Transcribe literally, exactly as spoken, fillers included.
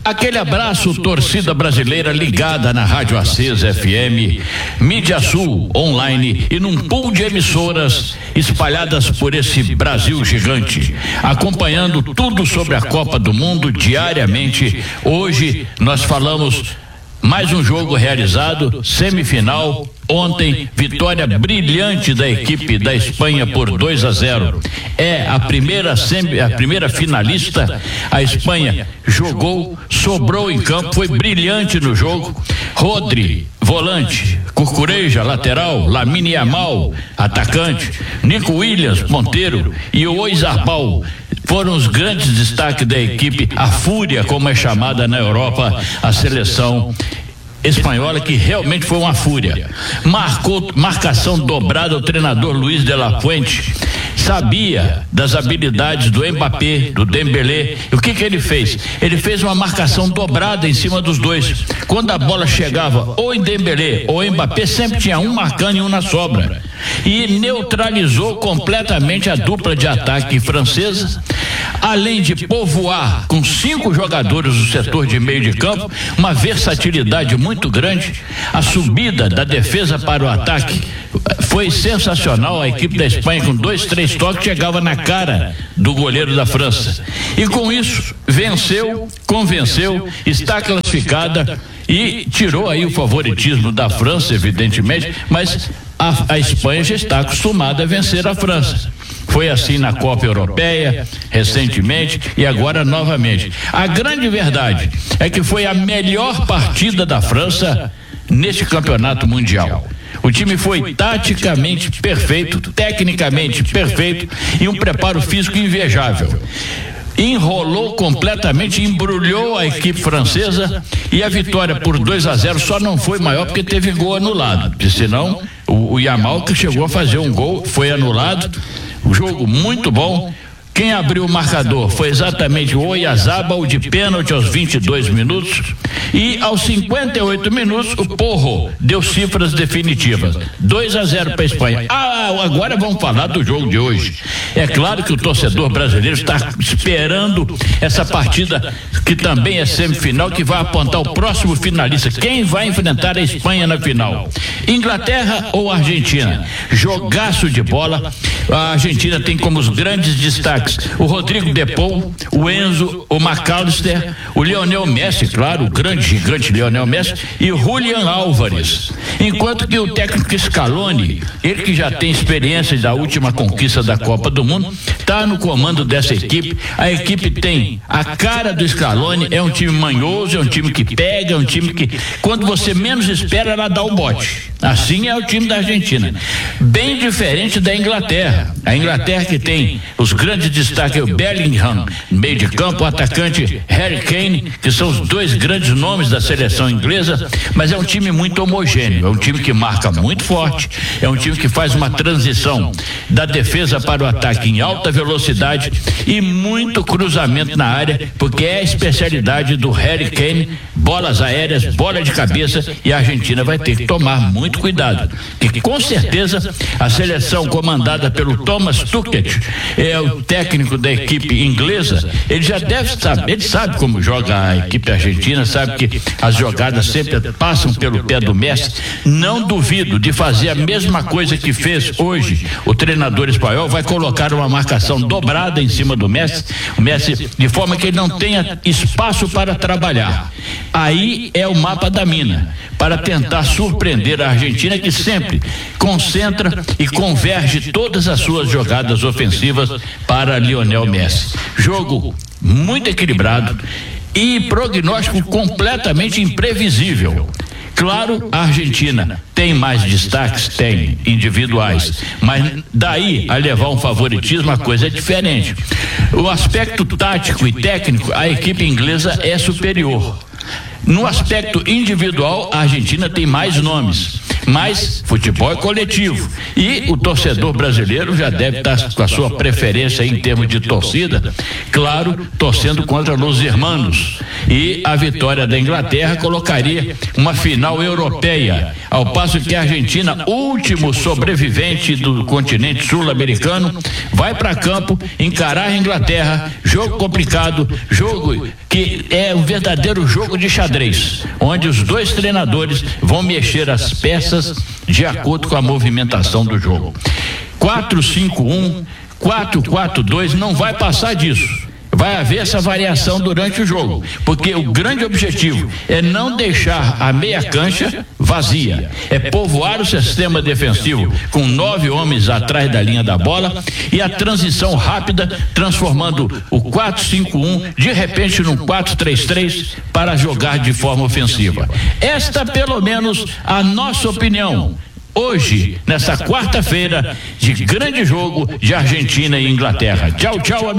Aquele abraço, torcida brasileira ligada na Rádio Acesa F M, Mídia Sul, online e num pool de emissoras espalhadas por esse Brasil gigante, acompanhando tudo sobre a Copa do Mundo diariamente. Hoje nós falamos mais um jogo realizado, semifinal. Ontem, vitória brilhante da equipe da Espanha por dois a zero. É a primeira semi, a primeira finalista. A Espanha jogou, sobrou em campo, foi brilhante no jogo. Rodri, volante, Cucureja, lateral, Lamine Yamal, atacante, Nico Williams, ponteiro, e o Oyarzabal foram os grandes destaques da equipe, a Fúria, como é chamada na Europa, a seleção espanhola, que realmente foi uma fúria. Marcou marcação dobrada. O treinador Luiz de la Fuente sabia das habilidades do Mbappé, do Dembélé. E o que que ele fez? Ele fez uma marcação dobrada em cima dos dois. Quando a bola chegava ou em Dembélé ou em Mbappé, sempre tinha um marcando e um na sobra. E neutralizou completamente a dupla de ataque francesa, além de povoar com cinco jogadores do setor de meio de campo, uma versatilidade muito grande. A subida da defesa para o ataque foi sensacional. A equipe da Espanha, com dois, três toques, chegava na cara do goleiro da França. E com isso, venceu, convenceu, está classificada e tirou aí o favoritismo da França, evidentemente, mas a, a Espanha já está acostumada a vencer a França. Foi assim na Copa Europeia, recentemente, e agora novamente. A grande verdade é que foi a melhor partida da França neste campeonato mundial. O time foi taticamente perfeito, tecnicamente perfeito e um preparo físico invejável. Enrolou completamente, embrulhou a equipe francesa, e a vitória por dois a zero só não foi maior porque teve gol anulado, porque senão o, o Yamal, que chegou a fazer um gol, foi anulado. O jogo muito bom. Quem abriu o marcador foi exatamente o Oyarzabal, de pênalti aos vinte e dois minutos, e aos cinquenta e oito minutos o Porro deu cifras definitivas, dois a zero para a Espanha. Ah, agora vamos falar do jogo de hoje. É claro que o torcedor brasileiro está esperando essa partida, que também é semifinal, que vai apontar o próximo finalista. Quem vai enfrentar a Espanha na final? Inglaterra ou Argentina? Jogaço de bola. A Argentina tem como os grandes destaques o Rodrigo De Paul, o Enzo, o McAllister, o Lionel Messi, claro, o grande gigante Lionel Messi, e o Julián Álvares. Enquanto que o técnico Scaloni, ele que já tem experiência da última conquista da Copa do Mundo, está no comando dessa equipe. A equipe tem a cara do Scaloni, é um time manhoso, é um time que pega, é um time que, quando você menos espera, ela dá o bote. Assim é o time da Argentina, bem diferente da Inglaterra. A Inglaterra, que tem os grandes destaques, o Bellingham, meio de campo, o atacante Harry Kane, que são os dois grandes nomes da seleção inglesa, mas é um time muito homogêneo, é um time que marca muito forte, é um time que faz uma transição da defesa para o ataque em alta velocidade e muito cruzamento na área, porque é a especialidade do Harry Kane, bolas aéreas, bola de cabeça, e a Argentina vai ter que tomar muito cuidado, que com certeza a seleção comandada pelo Thomas Tuchel, é o técnico da equipe inglesa, ele já deve saber, ele sabe como joga a equipe argentina, sabe que as jogadas sempre passam pelo pé do Messi. Não duvido de fazer a mesma coisa que fez hoje o treinador espanhol, vai colocar uma marcação dobrada em cima do Messi, o Messi, de forma que ele não tenha espaço para trabalhar. Aí é o mapa da mina, para tentar surpreender a Argentina, que sempre concentra e converge todas as suas jogadas ofensivas para Lionel Messi. Jogo muito equilibrado e prognóstico completamente imprevisível. Claro, a Argentina tem mais destaques, tem, individuais, mas daí a levar um favoritismo, a coisa é diferente. O aspecto tático e técnico, a equipe inglesa é superior. No aspecto individual, a Argentina tem mais nomes, Mas futebol é coletivo e o torcedor brasileiro já deve estar com a sua preferência em termos de torcida, claro, torcendo contra os irmãos. E a vitória da Inglaterra colocaria uma final europeia, ao passo que a Argentina, último sobrevivente do continente sul-americano, vai para campo encarar a Inglaterra. Jogo complicado, jogo que é um verdadeiro jogo de xadrez, onde os dois treinadores vão mexer as peças de acordo com a movimentação do jogo. quatro cinco um, quatro quatro dois, não vai passar disso. Vai haver essa variação durante o jogo, porque o grande objetivo é não deixar a meia cancha vazia, é povoar o sistema defensivo com nove homens atrás da linha da bola e a transição rápida, transformando o quatro cinco um de repente num quatro três três para jogar de forma ofensiva. Esta, pelo menos, a nossa opinião hoje, nessa quarta-feira de grande jogo de Argentina e Inglaterra. Tchau, tchau, amigo.